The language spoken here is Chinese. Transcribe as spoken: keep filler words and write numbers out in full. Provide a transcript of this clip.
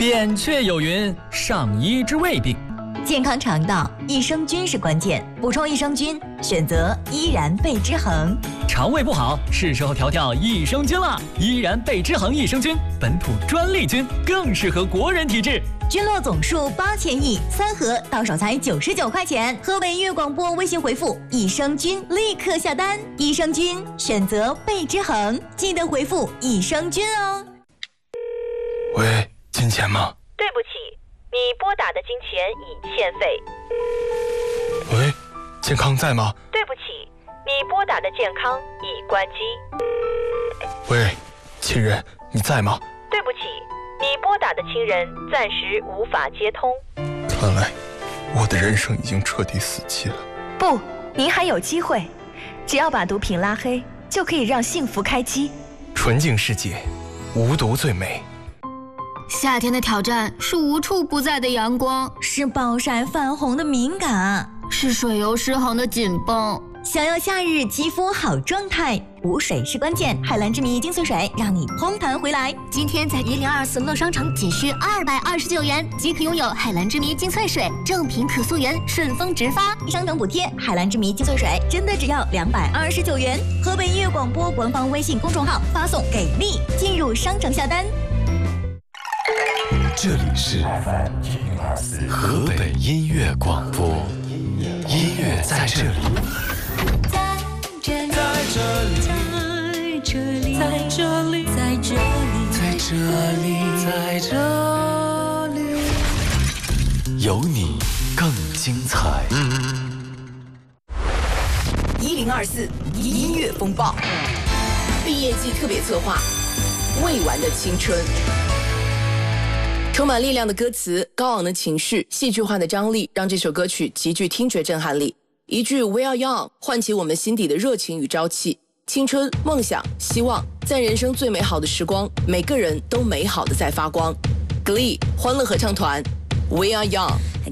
扁鹊有云：上医治未病。 健康肠道，益生菌是关键。补充益生菌，选择依然贝之恒。 肠胃不好，是时候调调益生菌了。依然贝之恒益生菌，本土专利菌，更适合国人体质。 菌落总数八千亿，三盒到手才九十九块钱。河北音乐广播微信回复益生菌，立刻下单。益生菌选择贝之恒，记得回复益生菌哦。 喂，金钱吗？ 对不起，你拨打的金钱已欠费。 喂，健康在吗？ 对不起，你拨打的健康已关机。 喂，亲人，你在吗？ 对不起，你拨打的亲人暂时无法接通。 看来我的人生已经彻底死寂了。 不，您还有机会，只要把毒品拉黑，就可以让幸福开机。 纯净世界，无毒最美。 夏天的挑战是无处不在的阳光， 是暴晒泛红的敏感， 是水油失衡的紧绷。 想要夏日肌肤好状态，补水是关键。海蓝之谜精粹水让你烘弹回来。 今天在一零二四乐商城仅需二百二十九元即可拥有海蓝之谜精粹水，正品可溯源，顺丰直发， 商城补贴。海蓝之谜精粹水真的只要两百二十九元。河北音乐广播官方微信公众号发送给力，进入商城下单。 这里是河北音乐广播，音乐在这里， 在这里，在这里，在这里，在这里， 在这里，在这里，有你更精彩。 一零二四音乐风暴，毕业季特别策划，未完的青春。充满力量的歌词，高昂的情绪，戏剧化的张力，让这首歌曲极具听觉震撼力。一句 We are young 唤起我们心底的热情与朝气。青春、梦想、希望，在人生最美好的时光，每个人都美好的在发光。Glee 欢乐合唱团 We are young。